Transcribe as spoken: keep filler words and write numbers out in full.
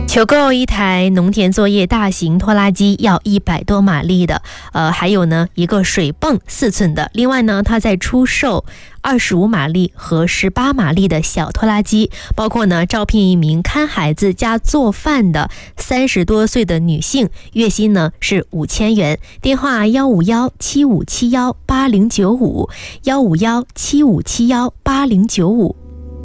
求购一台农田作业大型拖拉机要一百多马力的，呃，还有呢一个水泵四寸的。另外呢，他在出售二十五马力和十八马力的小拖拉机，包括呢招聘一名看孩子加做饭的三十多岁的女性，月薪呢是五千元。电话幺五幺七五七幺八零九五，幺五幺七五七幺八零九五。